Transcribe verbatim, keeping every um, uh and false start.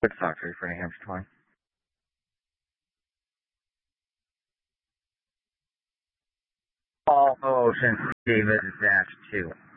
Good start three for New Hampshire twenty. All Ocean David dash two.